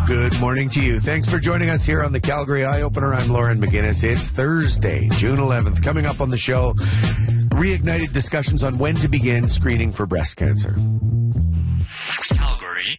Good morning to you. Thanks for joining us here on the Calgary Eye Opener. I'm Lauren McGinnis. It's Thursday, June 11th. Coming up on the show, reignited discussions on when to begin screening for breast cancer. Calgary.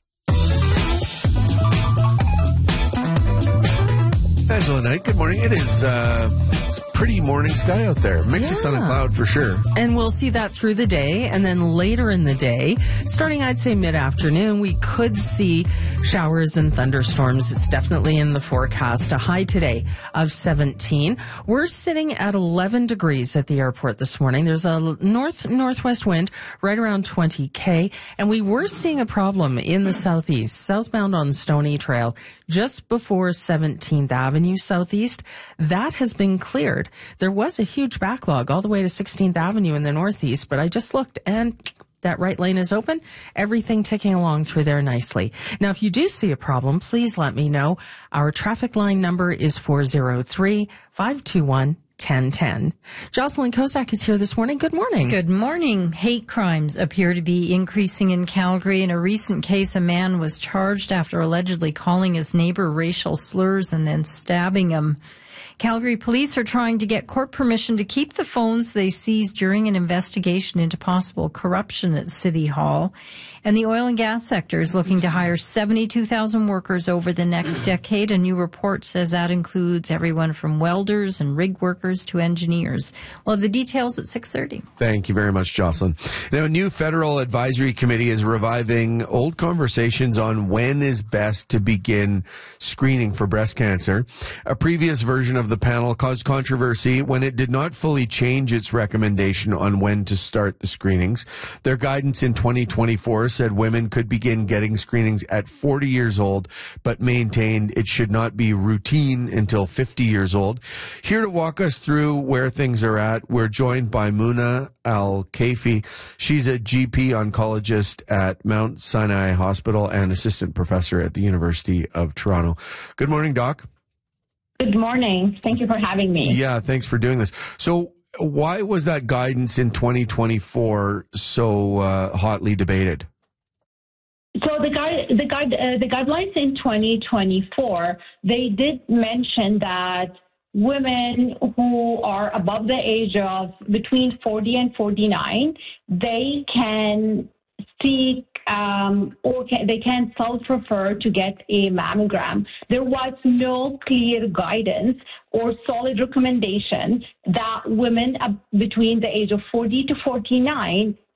Angela Knight, good morning. It is it's pretty morning sky out there. Mix of sun and cloud for sure. And we'll see that through the day. And then later in the day, starting I'd say mid-afternoon, we could see showers and thunderstorms. It's definitely in the forecast. A high today of 17. We're sitting at 11 degrees at the airport this morning. There's a northwest wind right around 20 and we were seeing a problem in the southeast, southbound on Stony Trail, just before 17th Avenue Southeast. That has been cleared. There was a huge backlog all the way to 16th Avenue in the northeast, but I just looked and that right lane is open. Everything ticking along through there nicely. Now, if you do see a problem, please let me know. Our traffic line number is 403-521-1010. Jocelyn Kozak is here this morning. Good morning. Good morning. Hate crimes appear to be increasing in Calgary. In a recent case, a man was charged after allegedly calling his neighbor racial slurs and then stabbing him. Calgary police are trying to get court permission to keep the phones they seized during an investigation into possible corruption at City Hall. And the oil and gas sector is looking to hire 72,000 workers over the next decade. A new report says that includes everyone from welders and rig workers to engineers. We'll have the details at 6:30. Thank you very much, Jocelyn. Now, a new federal advisory committee is reviving old conversations on when is best to begin screening for breast cancer. A previous version of the panel caused controversy when it did not fully change its recommendation on when to start the screenings. Their guidance in 2024 said women could begin getting screenings at 40 years old, but maintained it should not be routine until 50 years old. Here to walk us through where things are at, we're joined by Muna Al-Kaifi. She's a GP oncologist at Mount Sinai Hospital and assistant professor at the University of Toronto. Good morning, Doc. Good morning. Thank you for having me. Yeah, thanks for doing this. So why was that guidance in 2024 so hotly debated? So the guidelines in 2024, they did mention that women who are above the age of between 40 and 49, they can seek they can self-refer to get a mammogram. There was no clear guidance or solid recommendation that women between the age of 40 to 49